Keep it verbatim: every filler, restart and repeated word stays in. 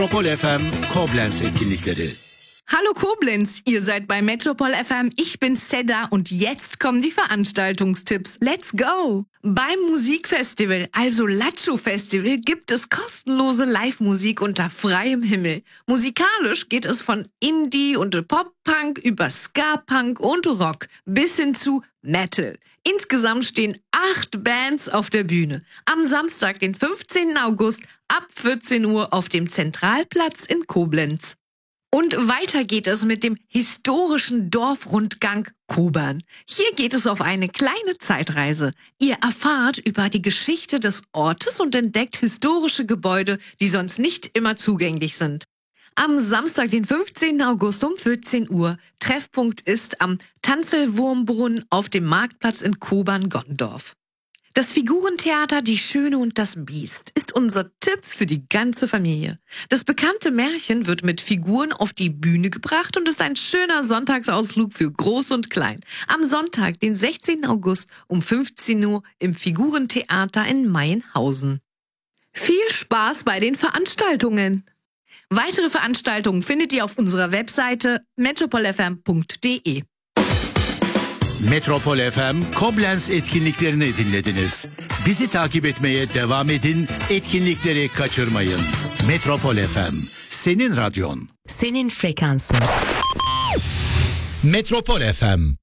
Metropol F M Koblenz etkinlikleri. Hallo Koblenz, ihr seid bei Metropol F M, ich bin Seda und jetzt kommen die Veranstaltungstipps. Let's go! Beim Musikfestival, also Latschu Festival, gibt es kostenlose Live-Musik unter freiem Himmel. Musikalisch geht es von Indie und Pop-Punk über Ska-Punk und Rock bis hin zu Metal. Insgesamt stehen acht Bands auf der Bühne. Am Samstag, den fünfzehnten August, ab vierzehn Uhr auf dem Zentralplatz in Koblenz. Und weiter geht es mit dem historischen Dorfrundgang Kobern. Hier geht es auf eine kleine Zeitreise. Ihr erfahrt über die Geschichte des Ortes und entdeckt historische Gebäude, die sonst nicht immer zugänglich sind. Am Samstag, den fünfzehnten August um vierzehn Uhr. Treffpunkt ist am Tanzelwurmbrunnen auf dem Marktplatz in Kobern-Gondorf. Das Figurentheater Die Schöne und das Biest ist unser Tipp für die ganze Familie. Das bekannte Märchen wird mit Figuren auf die Bühne gebracht und ist ein schöner Sonntagsausflug für Groß und Klein. Am Sonntag, den sechzehnten August um fünfzehn Uhr im Figurentheater in Mayenhausen. Viel Spaß bei den Veranstaltungen! Weitere Veranstaltungen findet ihr auf unserer Webseite metropol f m punkt d e. Metropol F M Koblenz etkinliklerini dinlediniz. Bizi takip etmeye devam edin, etkinlikleri kaçırmayın. Metropol F M, senin radyon. Senin frekansın. Metropol F M.